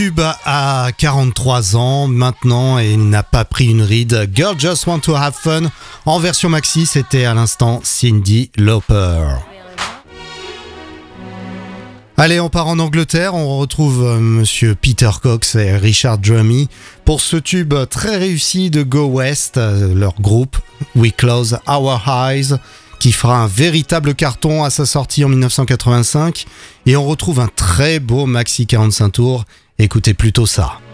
Tube a 43 ans maintenant et il n'a pas pris une ride. Girl Just Want to Have Fun en version maxi, c'était à l'instant Cyndi Lauper. Allez, on part en Angleterre, on retrouve monsieur Peter Cox et Richard Drummie pour ce tube très réussi de Go West, leur groupe We Close Our Eyes, qui fera un véritable carton à sa sortie en 1985. Et on retrouve un très beau maxi 45 tours. Écoutez plutôt ça.